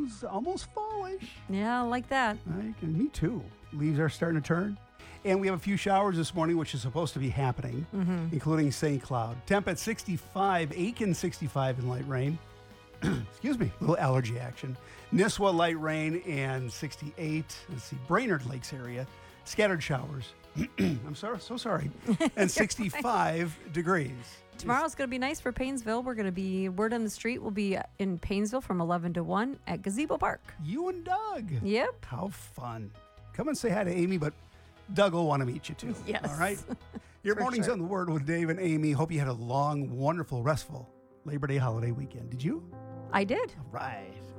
snows, almost fallish. Yeah, I like that. Me too. Leaves are starting to turn. And we have a few showers this morning, which is supposed to be happening, including St. Cloud. Temp at 65, Aiken 65 in light rain. Excuse me, little allergy action. Nisswa light rain and 68. Let's see, Brainerd Lakes area. Scattered showers. I'm so sorry. And 65 degrees. Tomorrow's going to be nice for Paynesville. We're going to be, word on the street will be in Paynesville from 11 to 1 at Gazebo Park. You and Doug. Yep. How fun. Come and say hi to Amy, but Doug will want to meet you too. Yes. All right? Your mornings on the Word with Dave and Amy. Hope you had a long, wonderful, restful Labor Day holiday weekend. Did you? I did. All right.